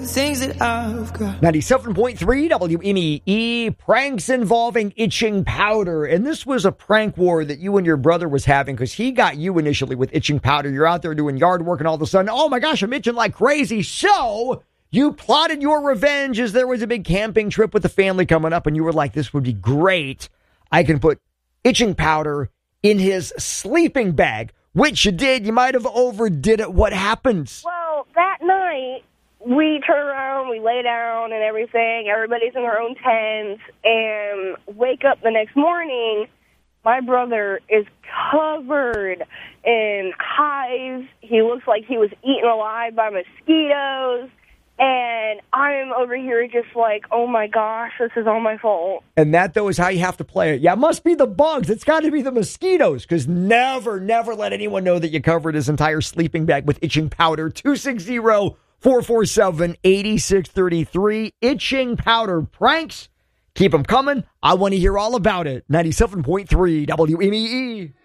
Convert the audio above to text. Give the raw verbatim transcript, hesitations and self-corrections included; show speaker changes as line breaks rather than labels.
Things that I've got.
ninety-seven point three W M E E, pranks involving itching powder. And this was a prank war that you and your brother was having because he got you initially with itching powder. You're out there doing yard work and all of a sudden, oh my gosh, I'm itching like crazy. So you plotted your revenge as there was a big camping trip with the family coming up and you were like, this would be great. I can put itching powder in his sleeping bag, which you did. You might have overdid it. What happened?
Well, that night, we turn around, we lay down and everything. Everybody's in their own tents and wake up the next morning. My brother is covered in hives. He looks like he was eaten alive by mosquitoes. And I'm over here just like, oh, my gosh, this is all my fault.
And that, though, is how you have to play it. Yeah, it must be the bugs. It's got to be the mosquitoes, because never, never let anyone know that you covered his entire sleeping bag with itching powder. two six zero, four four seven, eight six three three. Itching powder pranks. Keep them coming. I want to hear all about it. ninety-seven point three W M E E.